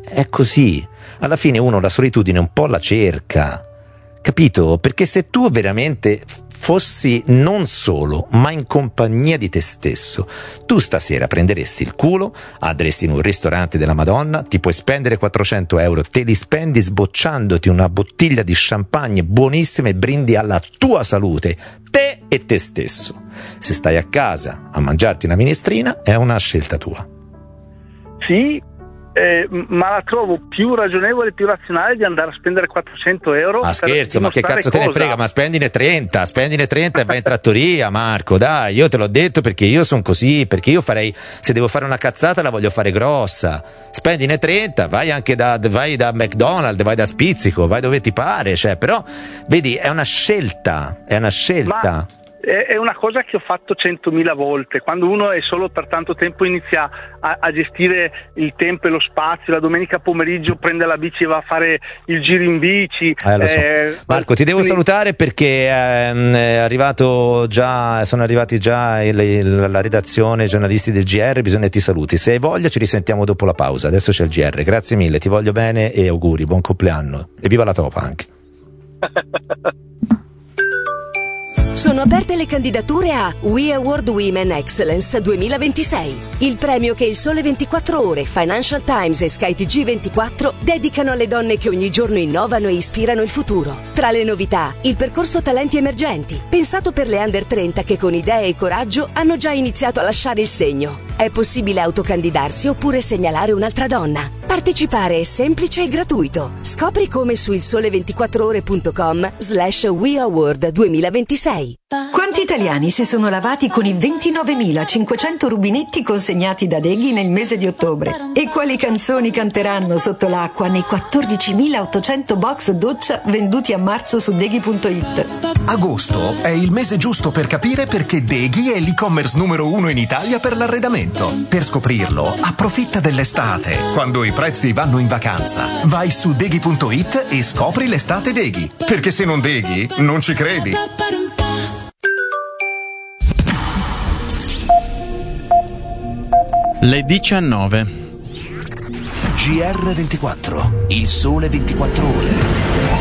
è così. Alla fine uno la solitudine un po' la cerca, capito? Perché se tu veramente fossi non solo, ma in compagnia di te stesso, tu stasera prenderesti il culo, andresti in un ristorante della Madonna, ti puoi spendere 400 euro, te li spendi sbocciandoti una bottiglia di champagne buonissima e brindi alla tua salute, te e te stesso. Se stai a casa a mangiarti una minestrina è una scelta tua. Sì, ma la trovo più ragionevole, più razionale di andare a spendere 400 euro. Ma scherzo, ma che cazzo te ne frega? Ma spendine 30 e vai in trattoria, Marco, dai, io te l'ho detto perché io sono così, perché io farei, se devo fare una cazzata la voglio fare grossa. Spendine 30, vai da McDonald's, vai da Spizzico, vai dove ti pare, cioè, però vedi, è una scelta. Ma è una cosa che ho fatto 100.000 volte. Quando uno è solo per tanto tempo inizia a gestire il tempo e lo spazio. La domenica pomeriggio prende la bici e va a fare il giro in bici. Lo so. Marco, ti devo salutare perché sono arrivati già la redazione, i giornalisti del GR, bisogna che ti saluti. Se hai voglia ci risentiamo dopo la pausa. Adesso c'è il GR. Grazie mille, ti voglio bene e auguri, buon compleanno e viva la Topa anche. Sono aperte le candidature a We Award Women Excellence 2026, il premio che il Sole 24 Ore, Financial Times e Sky TG24 dedicano alle donne che ogni giorno innovano e ispirano il futuro. Tra le novità, il percorso Talenti Emergenti, pensato per le under 30 che con idee e coraggio hanno già iniziato a lasciare il segno. È possibile autocandidarsi oppure segnalare un'altra donna. Partecipare è semplice e gratuito. Scopri come su ilsole24ore.com/We Award 2026. Quanti italiani si sono lavati con i 29.500 rubinetti consegnati da Deghi nel mese di ottobre? E quali canzoni canteranno sotto l'acqua nei 14.800 box doccia venduti a marzo su Deghi.it? Agosto è il mese giusto per capire perché Deghi è l'e-commerce numero 1 in Italia per l'arredamento. Per scoprirlo, approfitta dell'estate, quando i prezzi vanno in vacanza. Vai su Deghi.it e scopri l'estate Deghi. Perché se non Deghi, non ci credi. Le 19. GR24, il sole 24 ore.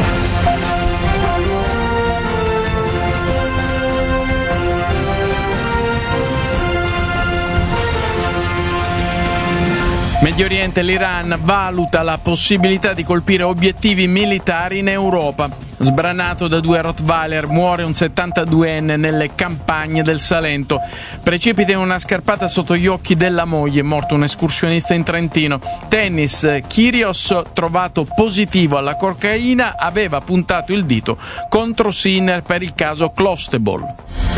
Medio Oriente, l'Iran valuta la possibilità di colpire obiettivi militari in Europa. Sbranato da 2 Rottweiler, muore un 72enne nelle campagne del Salento. Precipita in una scarpata sotto gli occhi della moglie, morto un escursionista in Trentino. Tennis, Kyrgios trovato positivo alla cocaina, aveva puntato il dito contro Sinner per il caso Clostebol.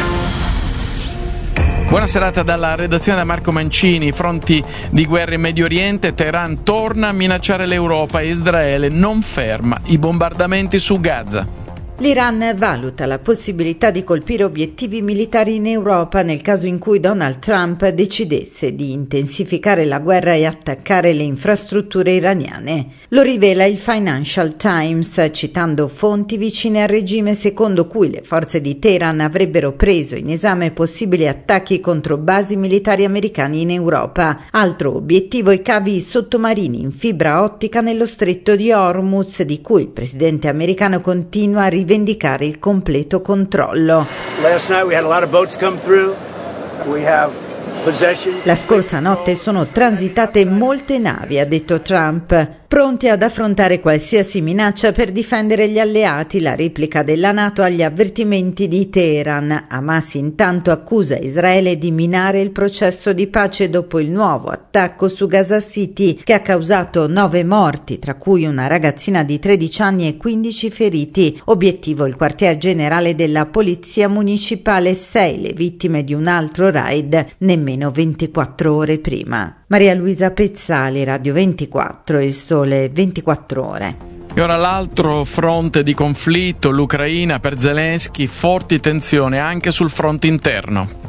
Buona serata dalla redazione da Marco Mancini. Fronti di guerra in Medio Oriente, Teheran torna a minacciare l'Europa e Israele non ferma i bombardamenti su Gaza. L'Iran valuta la possibilità di colpire obiettivi militari in Europa nel caso in cui Donald Trump decidesse di intensificare la guerra e attaccare le infrastrutture iraniane. Lo rivela il Financial Times, citando fonti vicine al regime, secondo cui le forze di Teheran avrebbero preso in esame possibili attacchi contro basi militari americani in Europa. Altro obiettivo i cavi sottomarini in fibra ottica nello stretto di Hormuz, di cui il presidente americano continua a rivendicare il completo controllo. La scorsa notte sono transitate molte navi, ha detto Trump, pronti ad affrontare qualsiasi minaccia per difendere gli alleati, la replica della NATO agli avvertimenti di Teheran. Hamas intanto accusa Israele di minare il processo di pace dopo il nuovo attacco su Gaza City, che ha causato 9 morti, tra cui una ragazzina di 13 anni e 15 feriti. Obiettivo il quartier generale della polizia municipale, 6 le vittime di un altro raid nemmeno 24 ore prima. Maria Luisa Pezzali, Radio 24, il sole 24 ore. E ora l'altro fronte di conflitto, l'Ucraina. Per Zelensky forti tensioni anche sul fronte interno.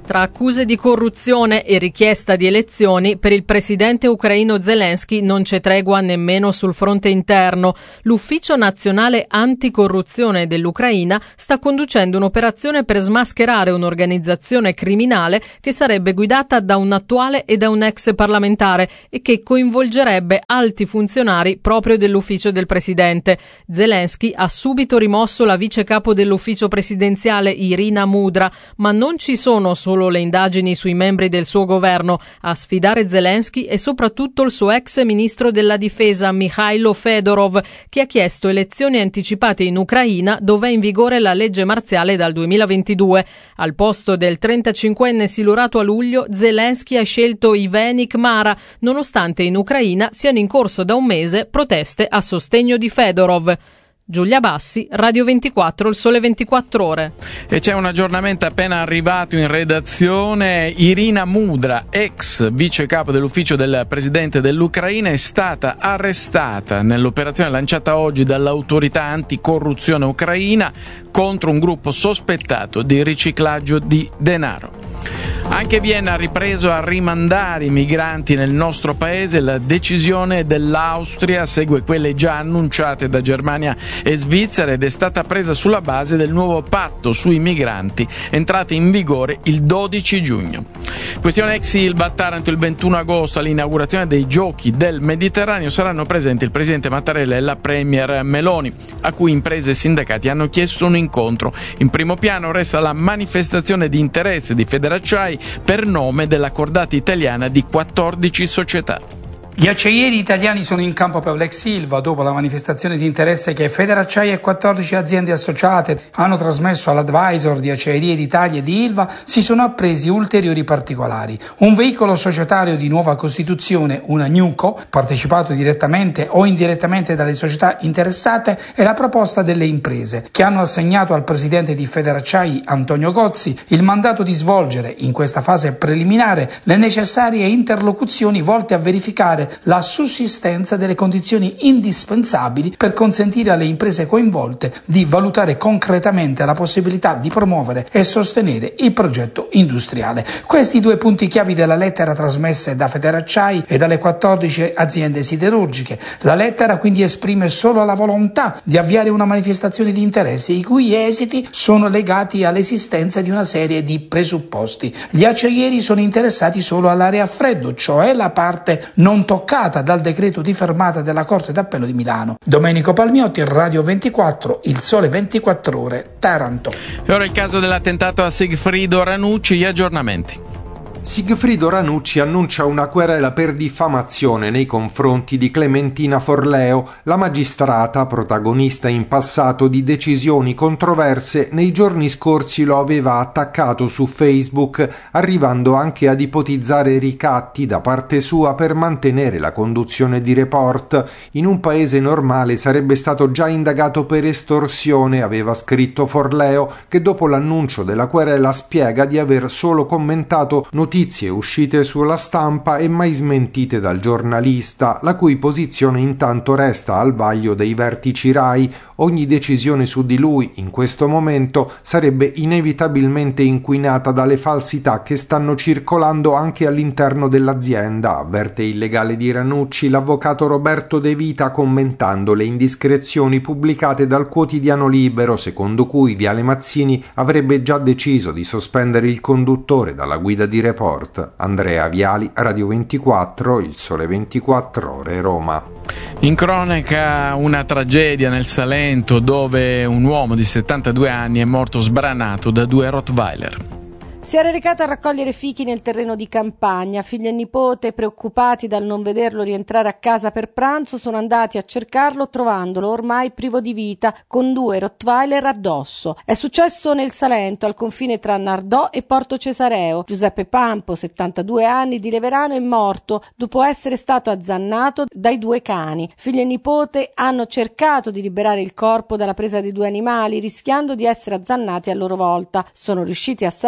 Tra accuse di corruzione e richiesta di elezioni, per il presidente ucraino Zelensky non c'è tregua nemmeno sul fronte interno. L'Ufficio Nazionale Anticorruzione dell'Ucraina sta conducendo un'operazione per smascherare un'organizzazione criminale che sarebbe guidata da un attuale e da un ex parlamentare e che coinvolgerebbe alti funzionari proprio dell'ufficio del presidente. Zelensky ha subito rimosso la vice capo dell'ufficio presidenziale Irina Mudra, ma non ci sono solo le indagini sui membri del suo governo. A sfidare Zelensky è soprattutto il suo ex ministro della difesa Mikhailo Fedorov, che ha chiesto elezioni anticipate in Ucraina, dove è in vigore la legge marziale dal 2022. Al posto del 35enne silurato a luglio, Zelensky ha scelto Ivenik Mara, nonostante in Ucraina siano in corso da un mese proteste a sostegno di Fedorov. Giulia Bassi, Radio 24, Il Sole 24 Ore. E c'è un aggiornamento appena arrivato in redazione. Irina Mudra, ex vice capo dell'ufficio del presidente dell'Ucraina, è stata arrestata nell'operazione lanciata oggi dall'autorità anticorruzione ucraina contro un gruppo sospettato di riciclaggio di denaro. Anche Vienna ha ripreso a rimandare i migranti nel nostro paese. La decisione dell'Austria segue quelle già annunciate da Germania e Svizzera ed è stata presa sulla base del nuovo patto sui migranti entrato in vigore il 12 giugno. Questione ex Ilva a Taranto: il 21 agosto all'inaugurazione dei Giochi del Mediterraneo saranno presenti il presidente Mattarella e la premier Meloni, a cui imprese e sindacati hanno chiesto un incontro. In primo piano resta la manifestazione di interesse di Federacciai per nome della cordata italiana di 14 società. Gli acciaieri italiani sono in campo per l'ex Ilva dopo la manifestazione di interesse che Federacciai e 14 aziende associate hanno trasmesso all'advisor di Acciaierie d'Italia e di Ilva. Si sono appresi ulteriori particolari. Un veicolo societario di nuova costituzione, una NewCo, partecipato direttamente o indirettamente dalle società interessate, e la proposta delle imprese, che hanno assegnato al presidente di Federacciai, Antonio Gozzi, il mandato di svolgere, in questa fase preliminare, le necessarie interlocuzioni volte a verificare la sussistenza delle condizioni indispensabili per consentire alle imprese coinvolte di valutare concretamente la possibilità di promuovere e sostenere il progetto industriale. Questi due punti chiavi della lettera trasmesse da Federacciai e dalle 14 aziende siderurgiche. La lettera quindi esprime solo la volontà di avviare una manifestazione di interesse i cui esiti sono legati all'esistenza di una serie di presupposti. Gli acciaieri sono interessati solo all'area a freddo, cioè la parte non toccata dal decreto di fermata della Corte d'Appello di Milano. Domenico Palmiotti, Radio 24, Il Sole 24 Ore, Taranto. E ora il caso dell'attentato a Sigfrido Ranucci, gli aggiornamenti. Sigfrido Ranucci annuncia una querela per diffamazione nei confronti di Clementina Forleo, la magistrata protagonista in passato di decisioni controverse. Nei giorni scorsi lo aveva attaccato su Facebook, arrivando anche ad ipotizzare ricatti da parte sua per mantenere la conduzione di Report. In un paese normale sarebbe stato già indagato per estorsione, aveva scritto Forleo, che dopo l'annuncio della querela spiega di aver solo commentato notizie uscite sulla stampa e mai smentite dal giornalista, la cui posizione intanto resta al vaglio dei vertici RAI. Ogni decisione su di lui in questo momento sarebbe inevitabilmente inquinata dalle falsità che stanno circolando anche all'interno dell'azienda, avverte il legale di Ranucci, l'avvocato Roberto De Vita, commentando le indiscrezioni pubblicate dal quotidiano Libero, secondo cui Viale Mazzini avrebbe già deciso di sospendere il conduttore dalla guida di Report. Andrea Viali, Radio 24, Il Sole 24 Ore, Roma. In cronaca una tragedia nel Salento, dove un uomo di 72 anni è morto sbranato da 2 Rottweiler. Si era recata a raccogliere fichi nel terreno di campagna. Figlio e nipote, preoccupati dal non vederlo rientrare a casa per pranzo, sono andati a cercarlo, trovandolo ormai privo di vita, con 2 Rottweiler addosso. È successo nel Salento, al confine tra Nardò e Porto Cesareo. Giuseppe Pampo, 72 anni, di Leverano, è morto dopo essere stato azzannato dai 2 cani. Figlio e nipote hanno cercato di liberare il corpo dalla presa dei 2 animali, rischiando di essere azzannati a loro volta. Sono riusciti a salvarsi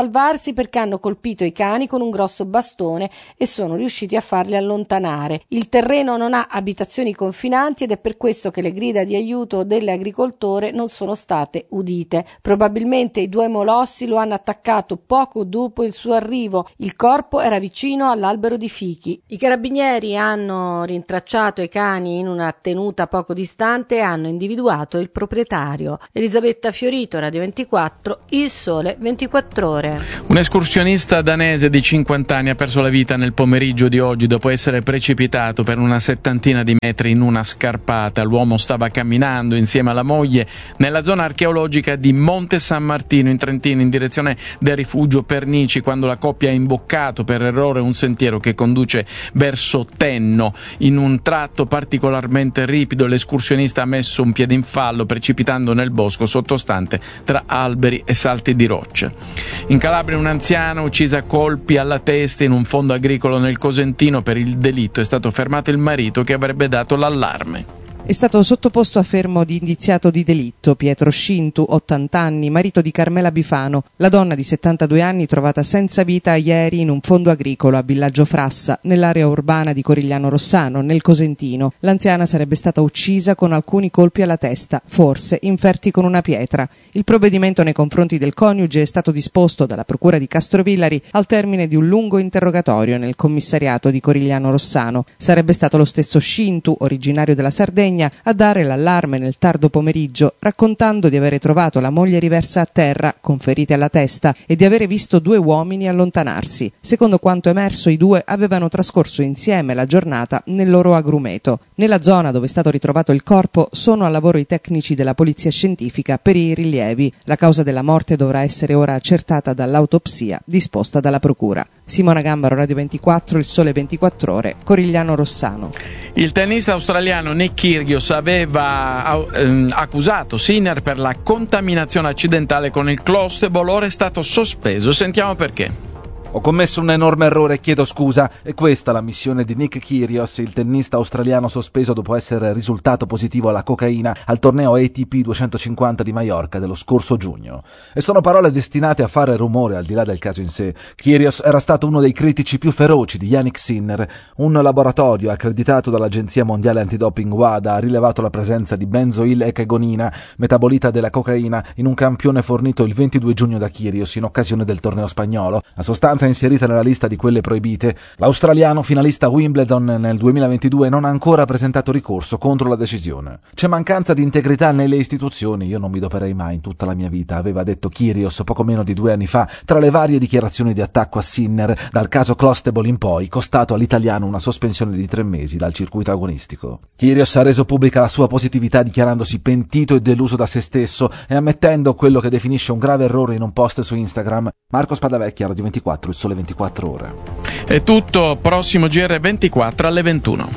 fermarsi perché hanno colpito i cani con un grosso bastone e sono riusciti a farli allontanare. Il terreno non ha abitazioni confinanti ed è per questo che le grida di aiuto dell'agricoltore non sono state udite. Probabilmente i due molossi lo hanno attaccato poco dopo il suo arrivo. Il corpo era vicino all'albero di fichi. I carabinieri hanno rintracciato i cani in una tenuta poco distante e hanno individuato il proprietario. Elisabetta Fiorito, Radio 24, Il Sole 24 Ore. Un escursionista danese di 50 anni ha perso la vita nel pomeriggio di oggi dopo essere precipitato per una settantina di metri in una scarpata. L'uomo stava camminando insieme alla moglie nella zona archeologica di Monte San Martino in Trentino in direzione del rifugio Pernici quando la coppia ha imboccato per errore un sentiero che conduce verso Tenno. In un tratto particolarmente ripido l'escursionista ha messo un piede in fallo precipitando nel bosco sottostante tra alberi e salti di roccia. In Calabria un'anziana uccisa a colpi alla testa in un fondo agricolo nel Cosentino. Per il delitto è stato fermato il marito che avrebbe dato l'allarme. È stato sottoposto a fermo di indiziato di delitto Pietro Scintu, 80 anni, marito di Carmela Bifano, la donna di 72 anni trovata senza vita ieri in un fondo agricolo a Villaggio Frassa, nell'area urbana di Corigliano Rossano, nel Cosentino. L'anziana sarebbe stata uccisa con alcuni colpi alla testa, forse inferti con una pietra. Il provvedimento nei confronti del coniuge è stato disposto dalla procura di Castrovillari al termine di un lungo interrogatorio nel commissariato di Corigliano Rossano. Sarebbe stato lo stesso Scintu, originario della Sardegna, a dare l'allarme nel tardo pomeriggio, raccontando di avere trovato la moglie riversa a terra con ferite alla testa e di avere visto due uomini allontanarsi. Secondo quanto emerso, i due avevano trascorso insieme la giornata nel loro agrumeto. Nella zona dove è stato ritrovato il corpo sono a lavoro i tecnici della polizia scientifica per i rilievi. La causa della morte dovrà essere ora accertata dall'autopsia disposta dalla procura. Simona Gambaro, Radio 24, Il Sole 24 Ore, Corigliano Rossano. Il tennista australiano Nick Kyrgios aveva accusato Sinner per la contaminazione accidentale con il clostebol, ora è stato sospeso. Sentiamo perché. Ho commesso un enorme errore e chiedo scusa. È questa la missione di Nick Kyrgios, il tennista australiano sospeso dopo essere risultato positivo alla cocaina al torneo ATP 250 di Maiorca dello scorso giugno. E sono parole destinate a fare rumore al di là del caso in sé. Kyrgios era stato uno dei critici più feroci di Jannik Sinner. Un laboratorio accreditato dall'Agenzia Mondiale Antidoping WADA ha rilevato la presenza di benzoil-ecagonina, metabolita della cocaina, in un campione fornito il 22 giugno da Kyrgios in occasione del torneo spagnolo. La sostanza inserita nella lista di quelle proibite. L'australiano, finalista Wimbledon nel 2022, non ha ancora presentato ricorso contro la decisione. C'è mancanza di integrità nelle istituzioni, io non mi doperei mai in tutta la mia vita, aveva detto Kyrgios poco meno di 2 anni fa, tra le varie dichiarazioni di attacco a Sinner, dal caso Clostebol in poi, costato all'italiano una sospensione di 3 mesi dal circuito agonistico. Kyrgios ha reso pubblica la sua positività dichiarandosi pentito e deluso da se stesso e ammettendo quello che definisce un grave errore in un post su Instagram. Marco Spadavecchia, Radio 24, Il Sole 24 Ore. È tutto, prossimo GR24 alle 21.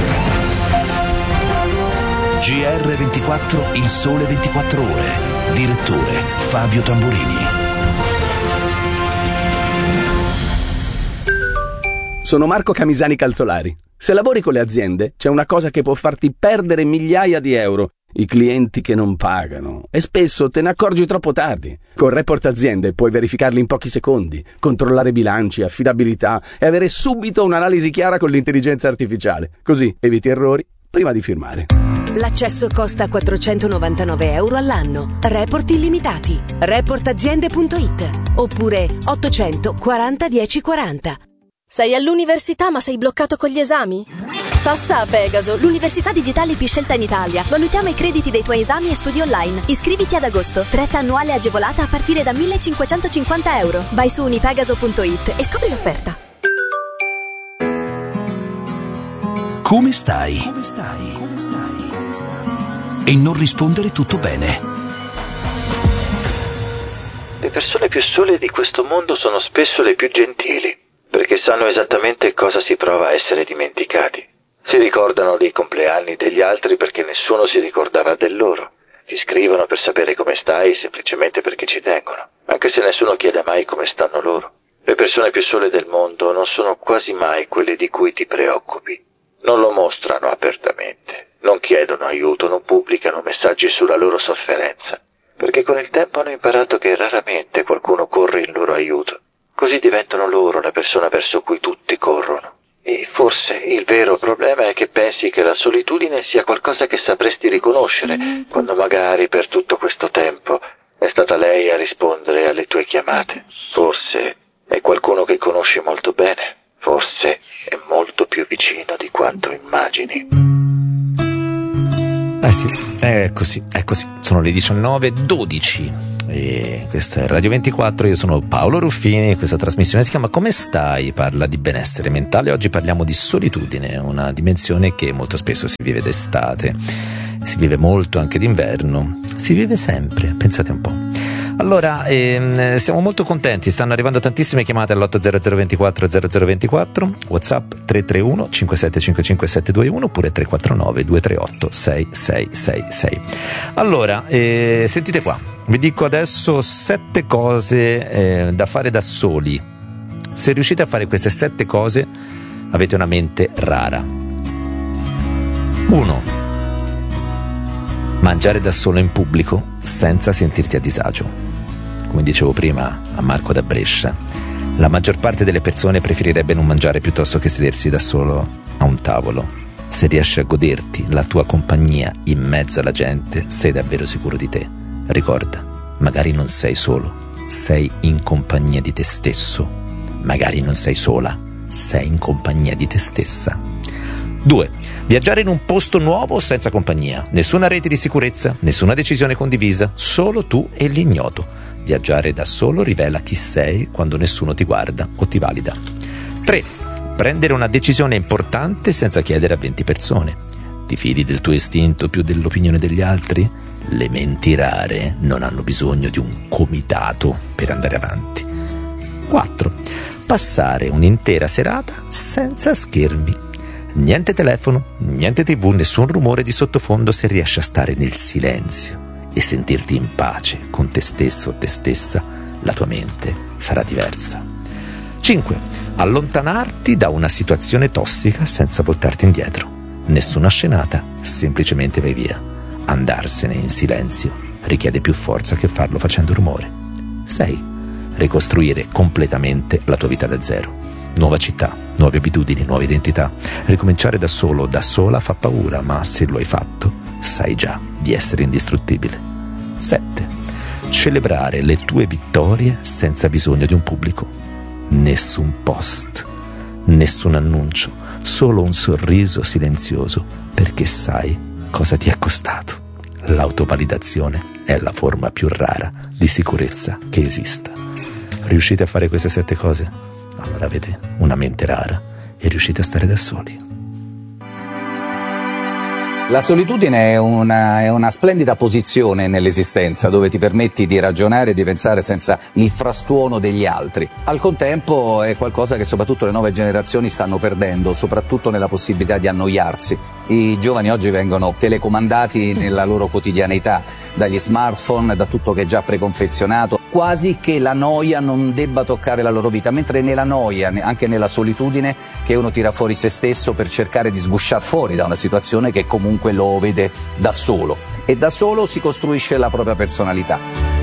GR24, Il Sole 24 Ore. Direttore Fabio Tamburini. Sono Marco Camisani Calzolari. Se lavori con le aziende, c'è una cosa che può farti perdere migliaia di euro. I clienti che non pagano. E spesso te ne accorgi troppo tardi. Con Report Aziende puoi verificarli in pochi secondi, controllare bilanci, affidabilità e avere subito un'analisi chiara con l'intelligenza artificiale. Così eviti errori prima di firmare. L'accesso costa 499 euro all'anno. Report illimitati. Reportaziende.it oppure 840 1040. Sei all'università ma sei bloccato con gli esami? Passa a Pegaso, l'università digitale più scelta in Italia. Valutiamo i crediti dei tuoi esami e studi online. Iscriviti ad agosto. Retta annuale agevolata a partire da 1.550 euro. Vai su unipegaso.it e scopri l'offerta. Come stai? E non rispondere tutto bene. Le persone più sole di questo mondo sono spesso le più gentili, perché sanno esattamente cosa si prova a essere dimenticati. Si ricordano dei compleanni degli altri perché nessuno si ricordava del loro. Ti scrivono per sapere come stai semplicemente perché ci tengono, anche se nessuno chiede mai come stanno loro. Le persone più sole del mondo non sono quasi mai quelle di cui ti preoccupi. Non lo mostrano apertamente, non chiedono aiuto, non pubblicano messaggi sulla loro sofferenza, perché con il tempo hanno imparato che raramente qualcuno corre in loro aiuto. Così diventano loro la persona verso cui tutti corrono. E forse il vero problema è che pensi che la solitudine sia qualcosa che sapresti riconoscere, quando magari per tutto questo tempo è stata lei a rispondere alle tue chiamate. Forse è qualcuno che conosci molto bene. Forse è molto più vicino di quanto immagini. Sì, è così. Sono le 19:12 e questa è Radio 24, io sono Paolo Ruffini, questa trasmissione si chiama Come stai? Parla di benessere mentale. Oggi parliamo di solitudine, una dimensione che molto spesso si vive d'estate, si vive molto anche d'inverno, si vive sempre, pensate un po'. Allora, siamo molto contenti, stanno arrivando tantissime chiamate all'800 24 0024, WhatsApp 331 5755 721 oppure 349 238 6666. Allora, sentite qua, vi dico adesso 7 cose da fare da soli. Se riuscite a fare queste 7 cose, avete una mente rara. 1. Mangiare da solo in pubblico senza sentirti a disagio. Come dicevo prima a Marco da Brescia, la maggior parte delle persone preferirebbe non mangiare piuttosto che sedersi da solo a un tavolo. Se riesci a goderti la tua compagnia in mezzo alla gente, sei davvero sicuro di te. Ricorda, magari non sei solo, sei in compagnia di te stesso. Magari non sei sola, sei in compagnia di te stessa. 2. Viaggiare in un posto nuovo senza compagnia. Nessuna rete di sicurezza, nessuna decisione condivisa, solo tu e l'ignoto. Viaggiare da solo rivela chi sei quando nessuno ti guarda o ti valida. 3. Prendere una decisione importante senza chiedere a 20 persone. Ti fidi del tuo istinto più dell'opinione degli altri? Le menti rare non hanno bisogno di un comitato per andare avanti. 4. Passare un'intera serata senza schermi. Niente telefono, niente TV, nessun rumore di sottofondo se riesci a stare nel silenzio e sentirti in pace con te stesso o te stessa, la tua mente sarà diversa. 5. Allontanarti da una situazione tossica senza voltarti indietro. Nessuna scenata, semplicemente vai via. Andarsene in silenzio richiede più forza che farlo facendo rumore. 6. Ricostruire completamente la tua vita da zero. Nuova città, nuove abitudini, nuove identità. Ricominciare da solo o da sola fa paura, ma se lo hai fatto, sai già di essere indistruttibile. 7. Celebrare le tue vittorie senza bisogno di un pubblico. Nessun post, nessun annuncio, solo un sorriso silenzioso, perché sai cosa ti è costato. L'autovalidazione è la forma più rara di sicurezza che esista. Riuscite a fare queste 7 cose? Allora avete una mente rara e riuscite a stare da soli. La solitudine è una splendida posizione nell'esistenza, dove ti permetti di ragionare e di pensare senza il frastuono degli altri. Al contempo è qualcosa che soprattutto le nuove generazioni stanno perdendo, soprattutto nella possibilità di annoiarsi. I giovani oggi vengono telecomandati nella loro quotidianità, dagli smartphone, da tutto che è già preconfezionato, quasi che la noia non debba toccare la loro vita, mentre nella noia, anche nella solitudine, che uno tira fuori se stesso per cercare di sgusciar fuori da una situazione che comunque lo vede da solo, e da solo si costruisce la propria personalità.